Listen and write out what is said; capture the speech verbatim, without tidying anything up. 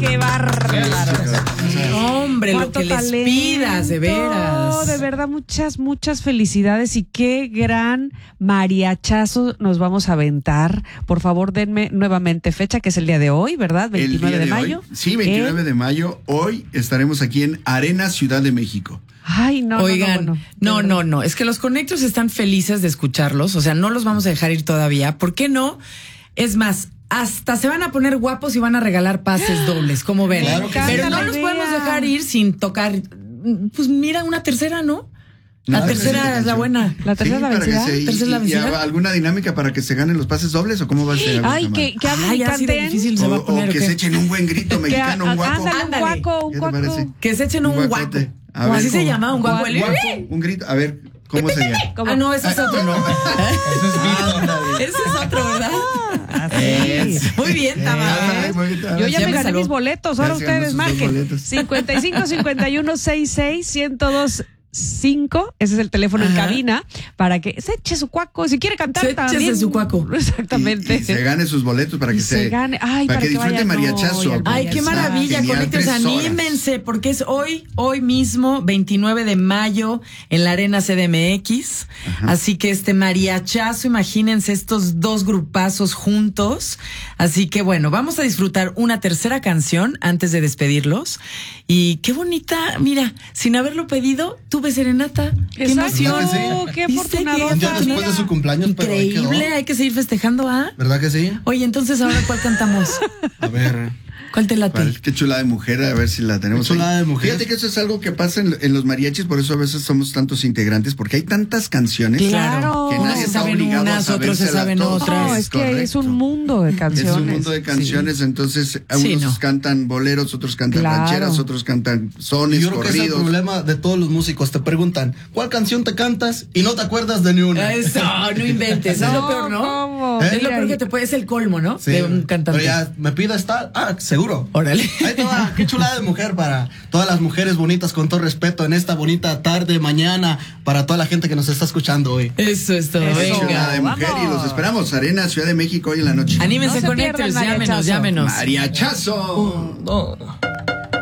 ¡Qué bárbaro! Hombre, lo que les pidas, de veras. De verdad, muchas, muchas felicidades y qué gran mariachazo nos vamos a aventar. Por favor, denme nuevamente fecha, que es el día de hoy, ¿verdad? veintinueve de, de mayo. Hoy. Sí, veintinueve de mayo. Hoy estaremos aquí en Arena Ciudad de México. Ay, no, Oigan, no, no, no, no, no, es que los Connectors están felices de escucharlos, o sea, no los vamos a dejar ir todavía. ¿Por qué no? Es más, hasta se van a poner guapos y van a regalar pases dobles, como ven. Claro que Pero sí. no los podemos dejar ir sin tocar, pues mira, una tercera, ¿no? La No, tercera es la buena. La tercera es la vencida. Se, y, ¿Tercera es la y, vencida? y ¿alguna dinámica para que se ganen los pases dobles o cómo va a ser? Ay, que, que hablen Ay, y así de canten. difícil se o, va a poner, o que ¿o qué? se echen un buen grito mexicano, Que, un guaco. ándale, un Ándale. guaco, un ¿Qué te guaco. parece? Que se echen un, Un guaco. guacote. A O ver, así se ¿cómo? llama, un guaco. El- Guaco, un grito. A ver, ¿cómo sería? ¿Cómo? Ah, no, ese es otro, ¿no? Ese es otro, ¿verdad? Así. Muy bien, Tamara. Ay, muy bien, Yo ya, Ya me me gané salvó. mis boletos, ahora Ya se ganó ustedes sus dos marquen. boletos. cincuenta y cinco, cincuenta y uno, sesenta y seis, ciento dos cinco, ese es el teléfono en Ajá. cabina, para que se eche su cuaco, si quiere cantar Se también. échese su cuaco. Exactamente. Y, y se gane sus boletos para Y que se se, gane. Ay, para, para que que disfrute vayan mariachazo. hoy al Ay, qué Está maravilla, genial, Connectors, tres horas. anímense, porque es hoy, hoy mismo, veintinueve de mayo, en la Arena C D M X. Ajá. Así que este mariachazo, imagínense estos dos grupazos juntos. Así que bueno, vamos a disfrutar una tercera canción antes de despedirlos. Y qué bonita, mira, sin haberlo pedido, tuve serenata. Qué Exacto, emoción. ¿Verdad que qué ¿Viste afortunado. qué- Ya después de su cumpleaños, pero ahí quedó. Increíble, hay que seguir festejando, ¿ah? ¿Verdad que sí? Oye, entonces ahora ¿cuál cantamos? A ver. ¿Cuál te late? ¿Cuál? Qué chulada de mujer, a ver si la tenemos. Qué chulada ahí. de mujer. Fíjate que eso es algo que pasa en, en los mariachis, por eso a veces somos tantos integrantes, porque hay tantas canciones Claro. que Unos nadie se está saben obligado unas, a otros se sabérselas saben todas. otras. No, es que es un correcto. mundo de canciones. Es un mundo de canciones, entonces Sí, unos no. cantan boleros, otros cantan Claro. rancheras, otros cantan sones, Yo creo que es el corridos. problema de todos los músicos. Te preguntan, ¿cuál canción te cantas? Y no te acuerdas de ni una. Eso, no inventes, es lo No, peor, ¿no? ¿cómo? Es lo Mira, peor que te puede, es el colmo, ¿no? Sí. De un cantante. Pero ya, me pidas tal. Ah, seguro. Órale. Ahí te va. Qué chulada de mujer para todas las mujeres bonitas, con todo respeto, en esta bonita tarde, mañana, para toda la gente que nos está escuchando hoy. Eso es todo, Eso. Qué chulada venga. de mujer y los esperamos. Arena, Ciudad de México, hoy en la noche. Anímense No se con pierdan Connectors, mariachazo. llámenos, llámenos. Mariachazo. No.